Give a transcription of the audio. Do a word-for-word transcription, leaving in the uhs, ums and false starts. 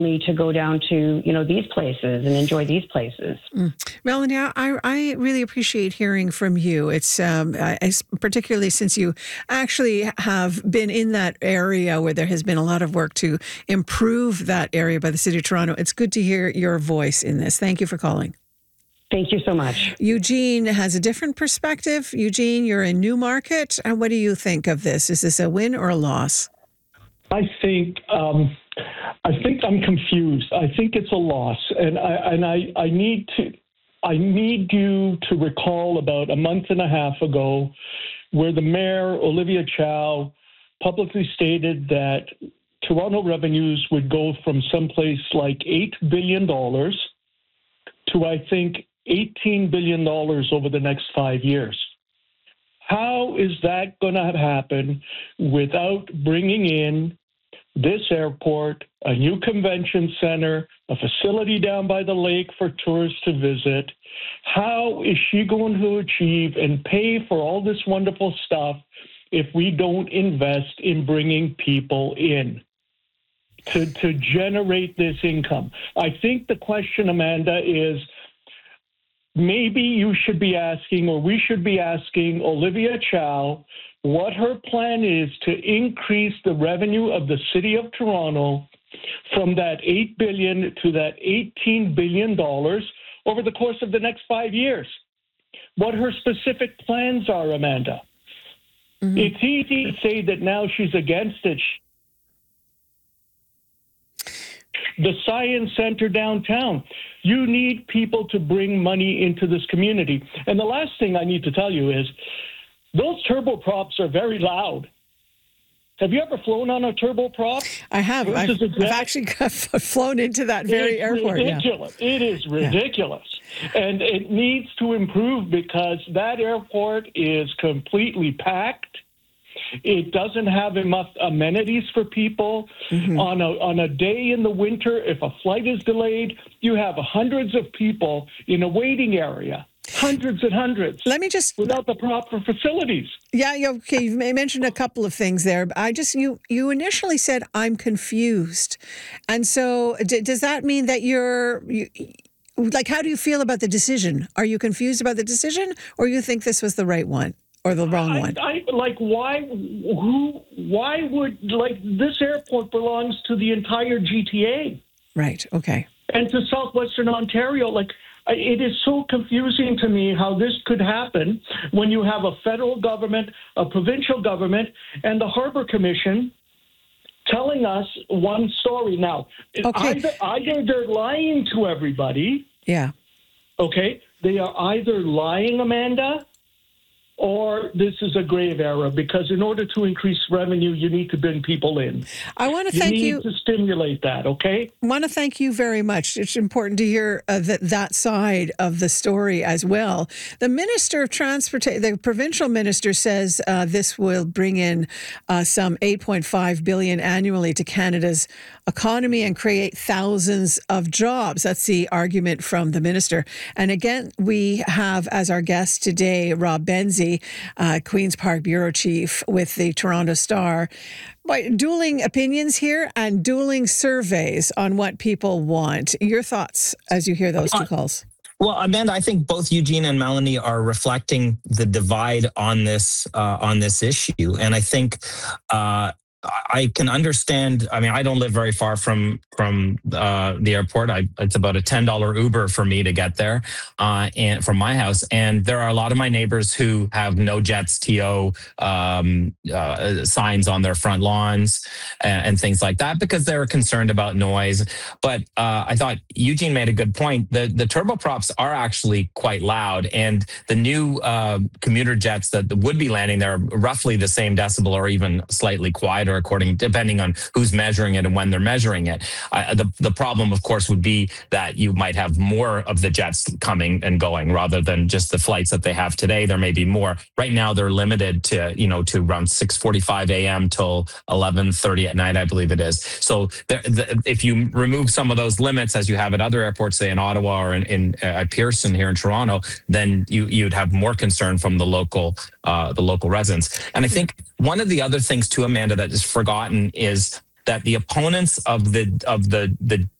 me to go down to, you know, these places and enjoy these places. Mm. Melanie, I, I really appreciate hearing from you. It's um, I, particularly since you actually have been in that area where there has been a lot of work to improve that area by the City of Toronto. It's good to hear your voice in this. Thank you for calling. Thank you so much. Eugene has a different perspective. Eugene, you're in Newmarket. And what do you think of this? Is this a win or a loss? I think um, I think I'm confused. I think it's a loss, and I and I, I need to I need you to recall about a month and a half ago, where the mayor Olivia Chow publicly stated that Toronto revenues would go from someplace like eight billion dollars to, I think, eighteen billion dollars over the next five years. How is that going to happen without bringing in this airport, a new convention center, a facility down by the lake for tourists to visit? How is she going to achieve and pay for all this wonderful stuff if we don't invest in bringing people in to, to generate this income? I think the question, Amanda, is maybe you should be asking, or we should be asking Olivia Chow what her plan is to increase the revenue of the City of Toronto from that eight billion dollars to that eighteen billion dollars over the course of the next five years. What her specific plans are, Amanda. Mm-hmm. It's easy to say that now she's against it. The Science Center downtown. You need people to bring money into this community. And the last thing I need to tell you is those turboprops are very loud. Have you ever flown on a turboprop? I have. I've, exact- I've actually flown into that very it's airport. Ridiculous. Yeah. It is ridiculous. Yeah. And it needs to improve because that airport is completely packed. It doesn't have enough amenities for people. Mm-hmm. On a on a day in the winter, if a flight is delayed, you have hundreds of people in a waiting area. Hundreds and hundreds. Let me just without the proper facilities. Yeah, yeah, okay. You mentioned a couple of things there. I just you you initially said I'm confused, and so d- does that mean that you're you, like? How do you feel about the decision? Are you confused about the decision, or you think this was the right one or the wrong I, one? I, like why? Who? Why would like this airport belongs to the entire G T A? Right. Okay. And to Southwestern Ontario, like. It is so confusing to me how this could happen when you have a federal government, a provincial government, and the Harbor Commission telling us one story. Now, okay. either, either they're lying to everybody. Yeah. Okay. They are either lying, Amanda, or this is a grave error, because in order to increase revenue, you need to bring people in. I want to thank you. You need to stimulate that, okay? I want to thank you very much. It's important to hear uh, that, that side of the story as well. The Minister of Transportation, the provincial minister says uh, this will bring in uh, some eight point five billion dollars annually to Canada's economy and create thousands of jobs. That's the argument from the minister. And again, we have as our guest today, Rob Benzie, Uh, Queen's Park Bureau Chief with the Toronto Star. Boy, dueling opinions here and dueling surveys on what people want. Your thoughts as you hear those two calls? Well, Amanda, I think both Eugene and Melanie are reflecting the divide on this uh, on this issue, and I think uh, I can understand. I mean, I don't live very far from from uh, the airport. I, it's about a ten dollar Uber for me to get there, uh, and from my house. And there are a lot of my neighbors who have no Jets T O um, uh, signs on their front lawns and, and things like that because they're concerned about noise. But uh, I thought Eugene made a good point. The the turboprops are actually quite loud, and the new uh, commuter jets that would be landing there are roughly the same decibel or even slightly quieter, according depending on who's measuring it and when they're measuring it. Uh, the the problem, of course, would be that you might have more of the jets coming and going rather than just the flights that they have today. There may be more. Right now, they're limited to you know to around six forty-five a.m. till eleven thirty at night, I believe it is. So there, the, if you remove some of those limits, as you have at other airports, say in Ottawa or in, in uh, at Pearson here in Toronto, then you you'd have more concern from the local uh, the local residents. And I think one of the other things too, Amanda, that is forgotten is that the opponents of the of the the